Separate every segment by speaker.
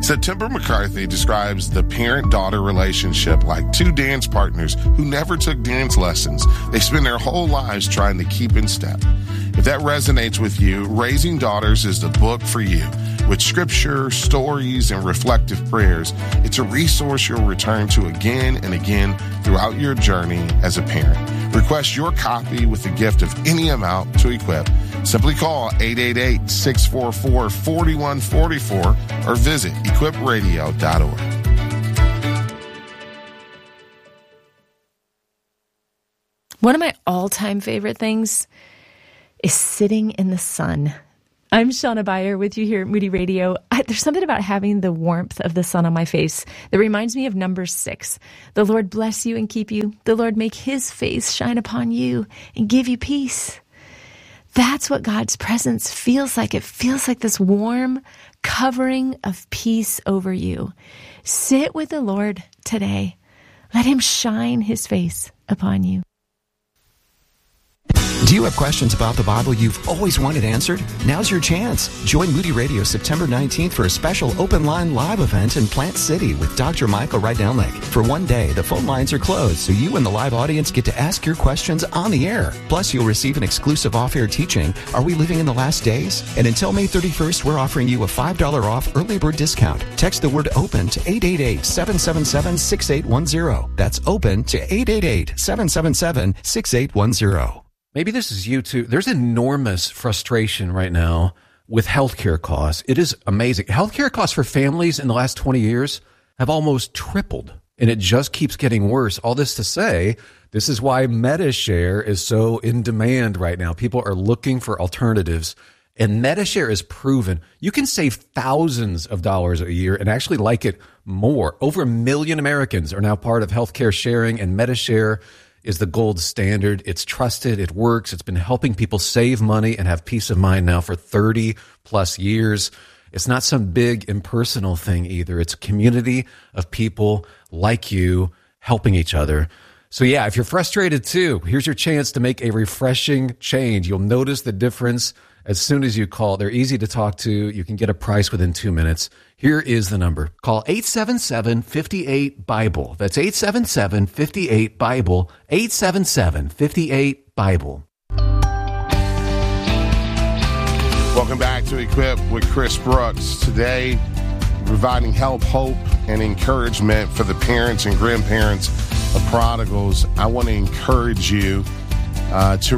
Speaker 1: September McCarthy describes the parent-daughter relationship like two dance partners who never took dance lessons. They spend their whole lives trying to keep in step. If that resonates with you, Raising Daughters is the book for you. With scripture, stories, and reflective prayers, it's a resource you'll return to again and again throughout your journey as a parent. Request your copy with a gift of any amount to Equip. Simply call 888-644-4144 or visit equipradio.org.
Speaker 2: One of my all-time favorite things is sitting in the sun. I'm Shauna Beyer with you here at Moody Radio. There's something about having the warmth of the sun on my face that reminds me of Numbers 6. The Lord bless you and keep you. The Lord make his face shine upon you and give you peace. That's what God's presence feels like. It feels like this warm covering of peace over you. Sit with the Lord today. Let him shine his face upon you.
Speaker 3: Do you have questions about the Bible you've always wanted answered? Now's your chance. Join Moody Radio September 19th for a special open line live event in Plant City with Dr. Michael Rydelnik. For one day, the phone lines are closed, so you and the live audience get to ask your questions on the air. Plus, you'll receive an exclusive off-air teaching, Are We Living in the Last Days? And until May 31st, we're offering you a $5 off early bird discount. Text the word OPEN to 888-777-6810. That's OPEN to 888-777-6810.
Speaker 4: Maybe this is you too. There's enormous frustration right now with healthcare costs. It is amazing. Healthcare costs for families in the last 20 years have almost tripled, and it just keeps getting worse. All this to say, this is why MediShare is so in demand right now. People are looking for alternatives, and MediShare is proven. You can save thousands of dollars a year and actually like it more. Over 1 million Americans are now part of healthcare sharing, and MediShare is the gold standard. It's trusted. It works. It's been helping people save money and have peace of mind now for 30 plus years. It's not some big impersonal thing either. It's a community of people like you helping each other. So yeah, if you're frustrated too, here's your chance to make a refreshing change. You'll notice the difference as soon as you call. They're easy to talk to. You can get a price within 2 minutes. Here is the number. Call 877-58-BIBLE. That's 877-58-BIBLE. 877-58-BIBLE.
Speaker 1: Welcome back to Equip with Chris Brooks. Today, providing help, hope, and encouragement for the parents and grandparents of prodigals. I want to encourage you to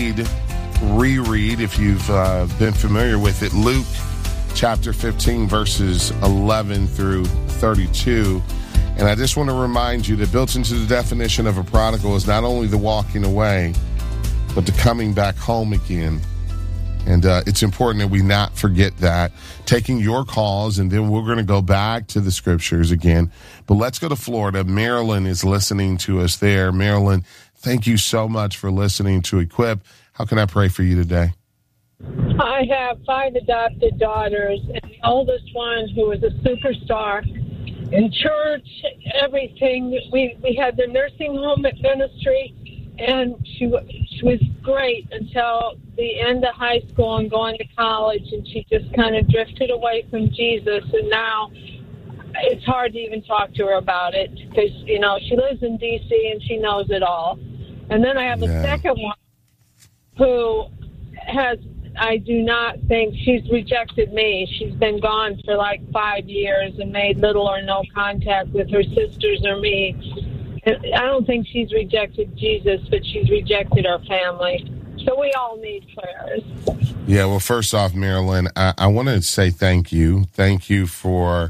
Speaker 1: reread, if you've been familiar with it, Luke chapter 15, verses 11 through 32. And I just want to remind you that built into the definition of a prodigal is not only the walking away, but the coming back home again. And it's important that we not forget that. Taking your calls, and then we're going to go back to the scriptures again. But let's go to Florida. Marilyn is listening to us there. Marilyn, thank you so much for listening to Equip. How can I pray for you today?
Speaker 5: I have 5 adopted daughters, and the oldest one, who was a superstar in church, everything. We had the nursing home ministry, and she was great until the end of high school and going to college, and she just kind of drifted away from Jesus, and now it's hard to even talk to her about it because, you know, she lives in D.C. and she knows it all. And then I have a second one who has, I do not think, she's rejected me. She's been gone for like 5 years and made little or no contact with her sisters or me. And I don't think she's rejected Jesus, but she's rejected our family. So we all need prayers.
Speaker 1: Yeah, well, first off, Marilyn, I want to say thank you. Thank you for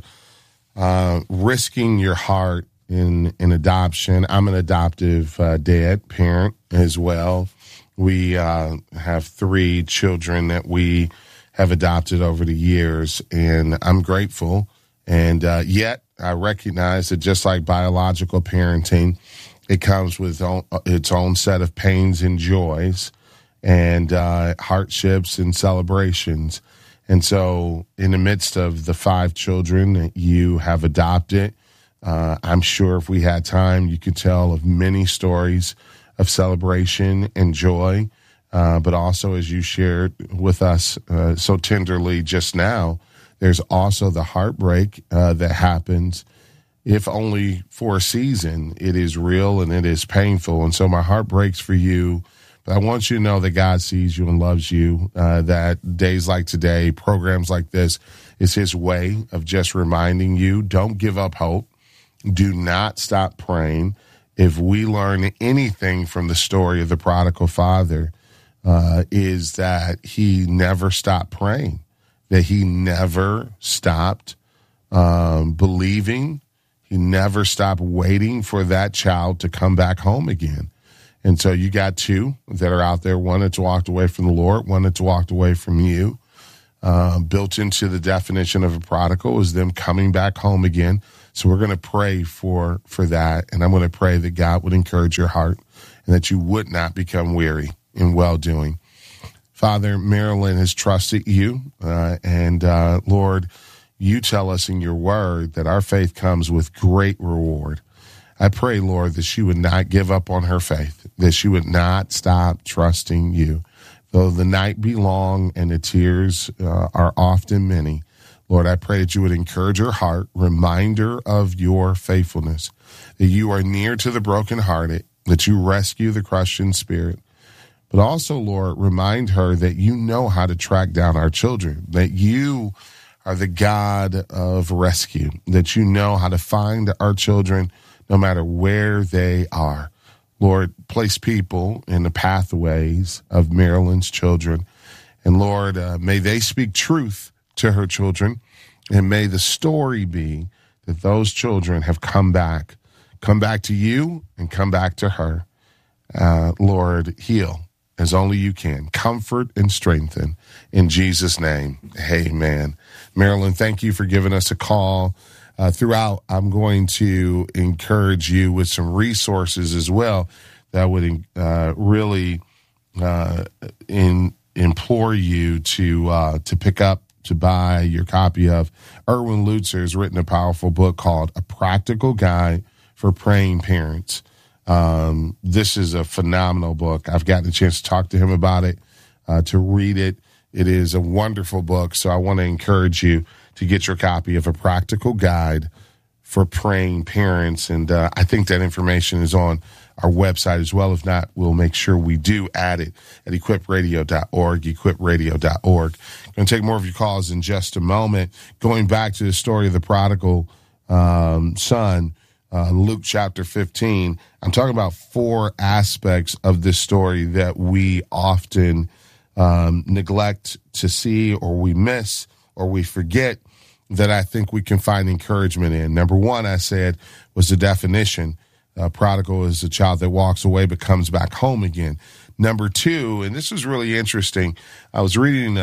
Speaker 1: risking your heart in adoption. I'm an adoptive dad, parent as well. We have 3 children that we have adopted over the years, and I'm grateful. And yet I recognize that just like biological parenting, it comes with its own set of pains and joys and hardships and celebrations. And so in the midst of the 5 children that you have adopted, I'm sure if we had time, you could tell of many stories of celebration and joy, but also, as you shared with us so tenderly just now, There's also the heartbreak that happens, if only for a season. It is real and it is painful. And so my heart breaks for you. But I want you to know that God sees you and loves you, that days like today, programs like this, is his way of just reminding you, don't give up hope. Do not stop praying. If we learn anything from the story of the prodigal father, is that he never stopped praying, that he never stopped believing. He never stopped waiting for that child to come back home again. And so you got two that are out there, one that's walked away from the Lord, one that's walked away from you. Built into the definition of a prodigal is them coming back home again. So we're going to pray for that. And I'm going to pray that God would encourage your heart and that you would not become weary in well-doing. Father, Marilyn has trusted you. Lord, you tell us in your word that our faith comes with great reward. I pray, Lord, that she would not give up on her faith, that she would not stop trusting you. Though the night be long and the tears are often many, Lord, I pray that you would encourage her heart, remind her of your faithfulness, that you are near to the brokenhearted, that you rescue the crushed in spirit. But also, Lord, remind her that you know how to track down our children, that you are the God of rescue, that you know how to find our children no matter where they are. Lord, place people in the pathways of Marilyn's children. And Lord, may they speak truth to her children. And may the story be that those children have come back to you and come back to her. Lord, heal as only you can. Comfort and strengthen. In Jesus' name, amen. Marilyn, thank you for giving us a call. Throughout, I'm going to encourage you with some resources as well that would really implore you to pick up, to buy your copy of. Erwin Lutzer has written a powerful book called A Practical Guide for Praying Parents. This is a phenomenal book. I've gotten a chance to talk to him about it, to read it. It is a wonderful book, so I want to encourage you to get your copy of A Practical Guide for Praying Parents. And I think that information is on our website as well. If not, we'll make sure we do add it at equipradio.org, equipradio.org. Going to take more of your calls in just a moment. Going back to the story of the prodigal son, Luke chapter 15, I'm talking about 4 aspects of this story that we often neglect to see, or we miss, or we forget, that I think we can find encouragement in. Number 1, I said, was the definition. Prodigal is a child that walks away but comes back home again. Number 2, and this is really interesting, I was reading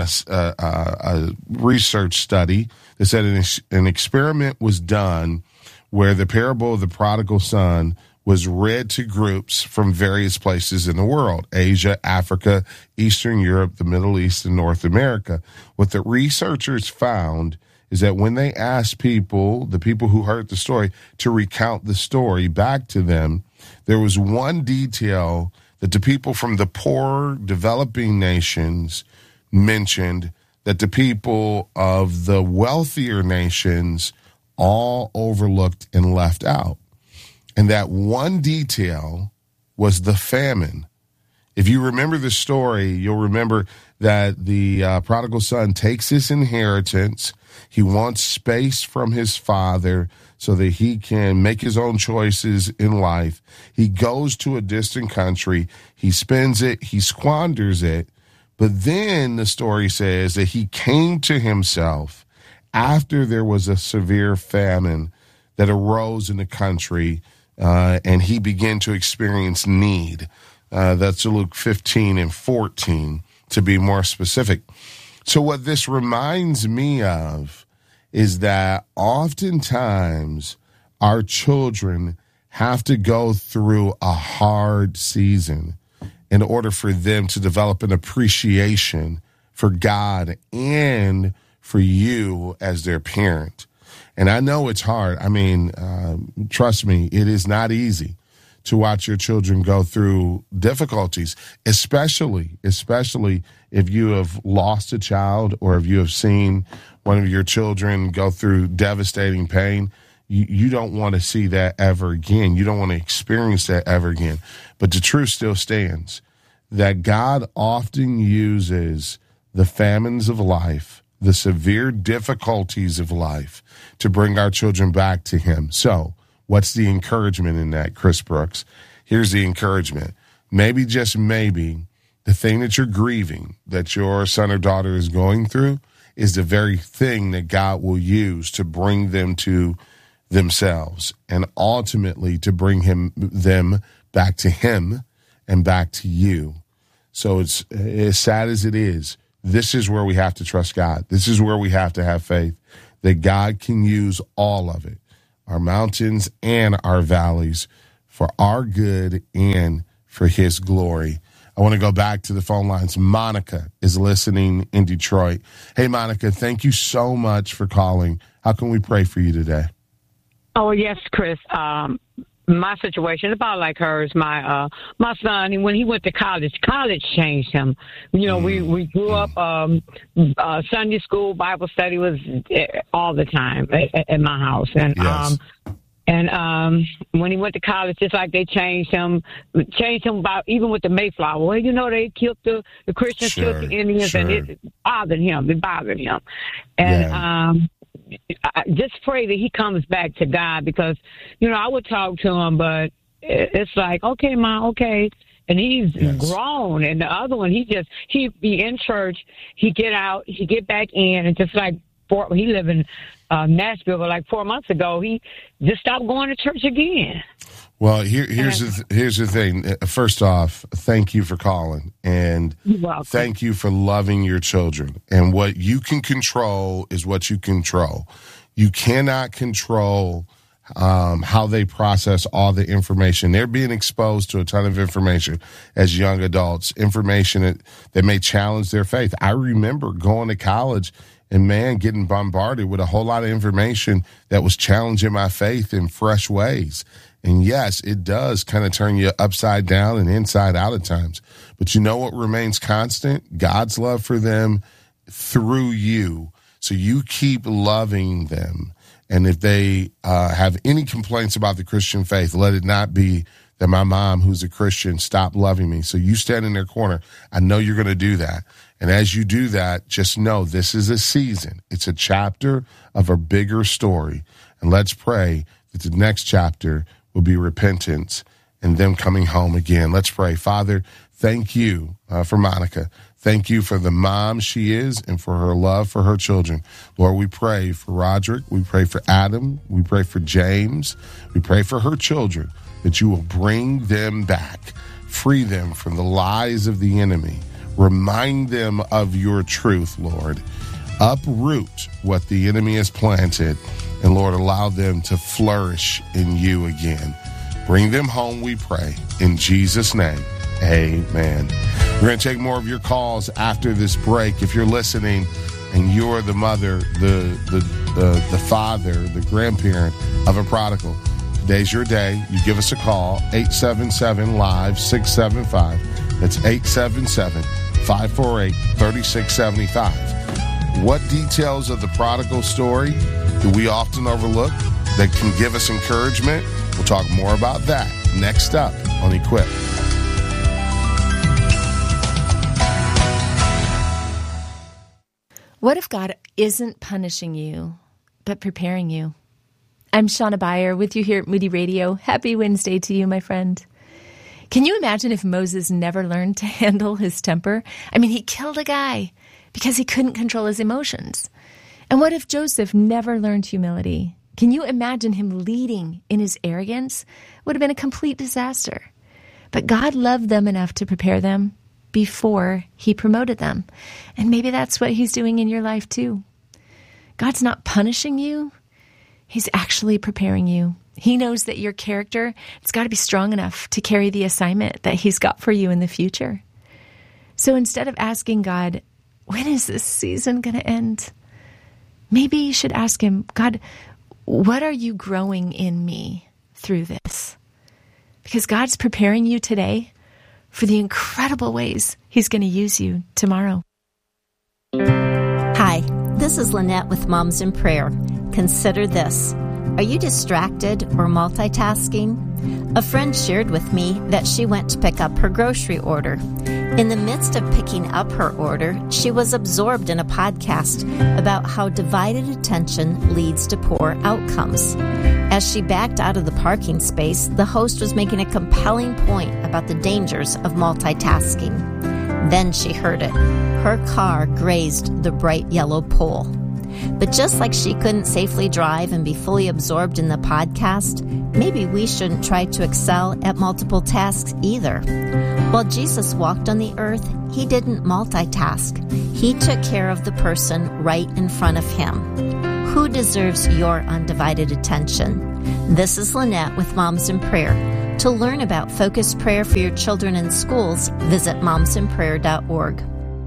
Speaker 1: a research study that said an experiment was done where the parable of the prodigal son was read to groups from various places in the world: Asia, Africa, Eastern Europe, the Middle East, and North America. What the researchers found is that when they asked people, the people who heard the story, to recount the story back to them, there was one detail that the people from the poor developing nations mentioned that the people of the wealthier nations all overlooked and left out. And that one detail was the famine. If you remember the story, you'll remember that the prodigal son takes his inheritance. He wants space from his father so that he can make his own choices in life. He goes to a distant country. He spends it. He squanders it. But then the story says that he came to himself after there was a severe famine that arose in the country, and he began to experience need. That's Luke 15 and 14, to be more specific. So what this reminds me of is that oftentimes our children have to go through a hard season in order for them to develop an appreciation for God and for you as their parent. And I know it's hard. I mean, trust me, it is not easy to watch your children go through difficulties, especially if you have lost a child or if you have seen one of your children go through devastating pain. You don't want to see that ever again. You don't want to experience that ever again. But the truth still stands that God often uses the famines of life, the severe difficulties of life, to bring our children back to him. So what's the encouragement in that, Chris Brooks? Here's the encouragement. Maybe, just maybe, the thing that you're grieving, that your son or daughter is going through, is the very thing that God will use to bring them to themselves and ultimately to bring them back to him and back to you. So it's as sad as it is, this is where we have to trust God. This is where we have to have faith that God can use all of it, our mountains and our valleys, for our good and for his glory. I want to go back to the phone lines. Monica is listening in Detroit. Hey, Monica, thank you so much for calling. How can we pray for you today?
Speaker 6: Oh, yes, Chris. My situation is about like hers. My son, when he went to college changed him. You know, we grew up, Sunday school, Bible study was all the time at my house. And,
Speaker 1: yes.
Speaker 6: When he went to college, just like they changed him about, even with the Mayflower. Well, you know, they killed the Christians, killed the Indians, and it bothered him. And, I just pray that he comes back to God, because, you know, I would talk to him, but it's like, okay, Ma, okay. And he's grown. And the other one, he'd be in church, he'd get out, he'd get back in, and just like, he lived in Nashville, but like 4 months ago, he just stopped going to church again.
Speaker 1: Well, here's the thing. First off, thank you for calling, and thank you for loving your children. And what you can control is what you control. You cannot control how they process all the information. They're being exposed to a ton of information as young adults, information that may challenge their faith. I remember going to college and, man, getting bombarded with a whole lot of information that was challenging my faith in fresh ways. And yes, it does kind of turn you upside down and inside out at times. But you know what remains constant? God's love for them through you. So you keep loving them. And if they have any complaints about the Christian faith, let it not be that my mom, who's a Christian, stopped loving me. So you stand in their corner. I know you're going to do that. And as you do that, just know this is a season. It's a chapter of a bigger story. And let's pray that the next chapter will be repentance and them coming home again. Let's pray. Father, thank you for Monica. Thank you for the mom she is and for her love for her children. Lord, we pray for Roderick. We pray for Adam. We pray for James. We pray for her children, that you will bring them back, free them from the lies of the enemy, remind them of your truth, Lord. Uproot what the enemy has planted, and Lord, allow them to flourish in you again. Bring them home, we pray. In Jesus' name, amen. We're going to take more of your calls after this break. If you're listening and you're the mother, the father, the grandparent of a prodigal, today's your day. You give us a call, 877-LIVE-675. That's 877-548-3675. What details of the prodigal story do we often overlook that can give us encouragement? We'll talk more about that next up on Equip.
Speaker 2: What if God isn't punishing you, but preparing you? I'm Shauna Beyer with you here at Moody Radio. Happy Wednesday to you, my friend. Can you imagine if Moses never learned to handle his temper? I mean, he killed a guy because he couldn't control his emotions. And what if Joseph never learned humility? Can you imagine him leading in his arrogance? It would have been a complete disaster. But God loved them enough to prepare them before he promoted them. And maybe that's what he's doing in your life too. God's not punishing you. He's actually preparing you. He knows that your character, it's got to be strong enough to carry the assignment that he's got for you in the future. So instead of asking God, when is this season going to end? Maybe you should ask him, God, what are you growing in me through this? because God's preparing you today for the incredible ways He's going to use you tomorrow.
Speaker 7: Hi, this is Lynette with Moms in Prayer. Consider this. Are you distracted or multitasking? A friend shared with me that she went to pick up her grocery order. In the midst of picking up her order, she was absorbed in a podcast about how divided attention leads to poor outcomes. As she backed out of the parking space, the host was making a compelling point about the dangers of multitasking. Then she heard it. Her car grazed the bright yellow pole. But just like she couldn't safely drive and be fully absorbed in the podcast, maybe we shouldn't try to excel at multiple tasks either. While Jesus walked on the earth, He didn't multitask. He took care of the person right in front of Him. Who deserves your undivided attention? This is Lynette with Moms in Prayer. To learn about focused prayer for your children in schools, visit momsinprayer.org.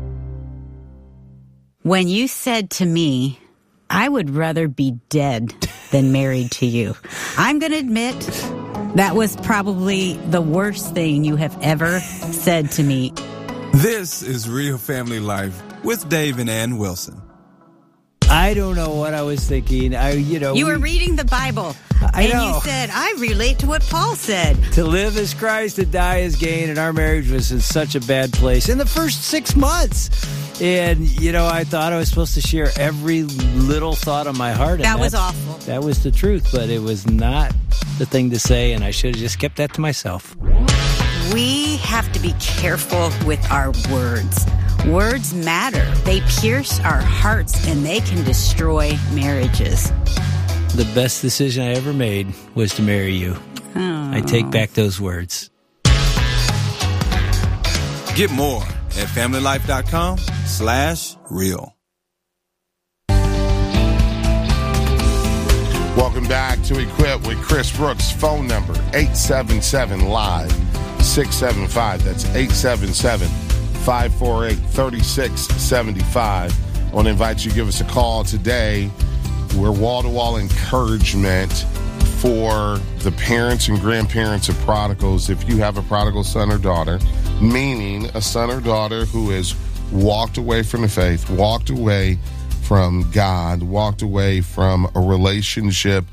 Speaker 8: When you said to me, I would rather be dead than married to you, I'm going to admit that was probably the worst thing you have ever said to me.
Speaker 9: This is Real Family Life with Dave and Ann Wilson.
Speaker 10: I don't know what I was thinking.
Speaker 8: You were reading the Bible,
Speaker 10: I know.
Speaker 8: And you said, I relate to what Paul said.
Speaker 10: To live is Christ, to die is gain, and our marriage was in such a bad place in the first 6 months. And, I thought I was supposed to share every little thought on my heart.
Speaker 8: That was awful.
Speaker 10: That was the truth, but it was not the thing to say, and I should have just kept that to myself.
Speaker 8: We have to be careful with our words. Words matter. They pierce our hearts, and they can destroy marriages.
Speaker 10: The best decision I ever made was to marry you.
Speaker 8: Oh.
Speaker 10: I take back those words.
Speaker 9: Get more at familylife.com/real.
Speaker 1: Welcome back to Equip with Chris Brooks. Phone number 877-LIVE-675. That's 877-548-3675. I want to invite you to give us a call today. We're wall-to-wall encouragement for the parents and grandparents of prodigals. If you have a prodigal son or daughter, meaning a son or daughter who has walked away from the faith, walked away from God, walked away from a relationship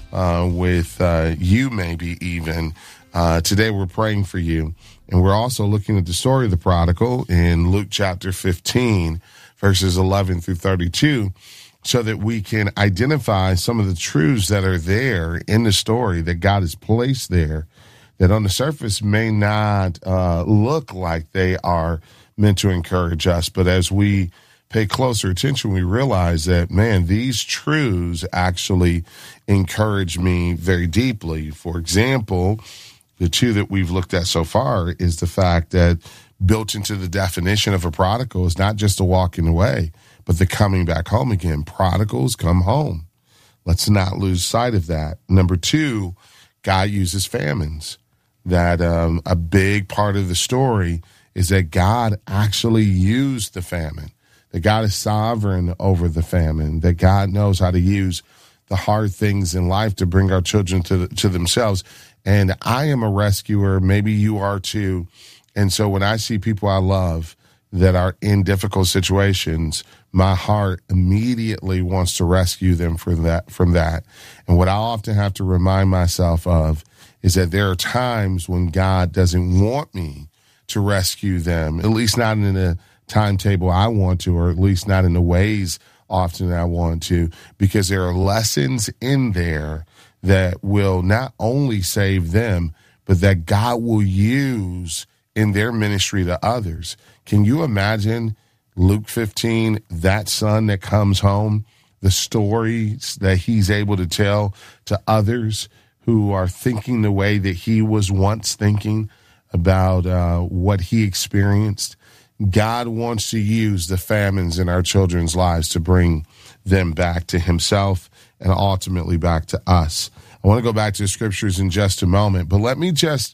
Speaker 1: with you maybe even, today we're praying for you. And we're also looking at the story of the prodigal in Luke chapter 15, verses 11 through 32, so that we can identify some of the truths that are there in the story that God has placed there that on the surface may not look like they are meant to encourage us. But as we pay closer attention, we realize that, man, these truths actually encourage me very deeply. For example, the two that we've looked at so far is the fact that built into the definition of a prodigal is not just the walking away, but the coming back home again. Prodigals come home. Let's not lose sight of that. Number two, God uses famines. That a big part of the story is that God actually used the famine, that God is sovereign over the famine, that God knows how to use the hard things in life to bring our children to themselves. And I am a rescuer. Maybe you are too. And so when I see people I love that are in difficult situations, my heart immediately wants to rescue them from that. And what I often have to remind myself of is that there are times when God doesn't want me to rescue them, at least not in the timetable I want to, or at least not in the ways often I want to, because there are lessons in there that will not only save them, but that God will use in their ministry to others. Can you imagine Luke 15, that son that comes home, the stories that he's able to tell to others who are thinking the way that he was once thinking about what he experienced? God wants to use the famines in our children's lives to bring them back to himself and ultimately back to us. I want to go back to the scriptures in just a moment, but let me just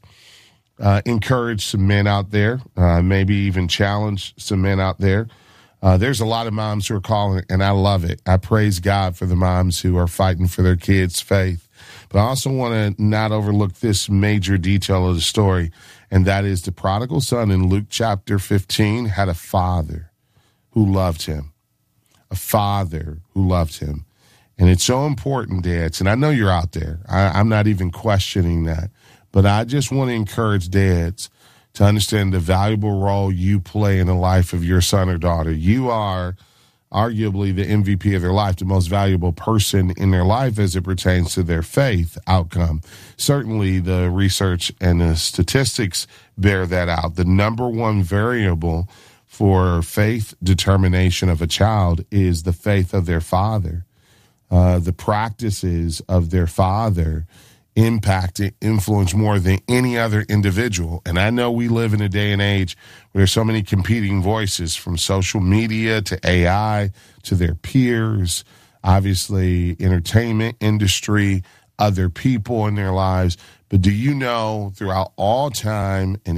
Speaker 1: encourage some men out there, maybe even challenge some men out there. There's a lot of moms who are calling, and I love it. I praise God for the moms who are fighting for their kids' faith. But I also want to not overlook this major detail of the story, and that is the prodigal son in Luke chapter 15 had a father who loved him. A father who loved him. And it's so important, dads, and I know you're out there. I'm not even questioning that. But I just want to encourage dads to understand the valuable role you play in the life of your son or daughter. You are arguably the MVP of their life, the most valuable person in their life as it pertains to their faith outcome. Certainly the research and the statistics bear that out. The number one variable for faith determination of a child is the faith of their father. The practices of their father impact and influence more than any other individual. And I know we live in a day and age where there's so many competing voices, from social media to AI to their peers, obviously entertainment industry, other people in their lives. But do you know throughout all time and